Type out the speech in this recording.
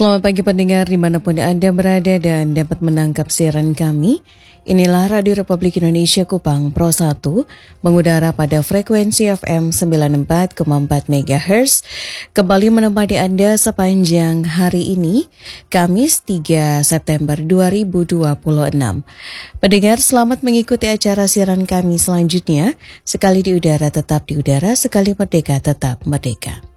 Selamat pagi pendengar dimanapun Anda berada dan dapat menangkap siaran kami. Inilah Radio Republik Indonesia Kupang Pro 1 mengudara pada frekuensi FM 94,4 MHz. Kembali menemani Anda sepanjang hari ini, Kamis 3 September 2026. Pendengar, selamat mengikuti acara siaran kami selanjutnya. Sekali di udara tetap di udara, sekali merdeka tetap merdeka.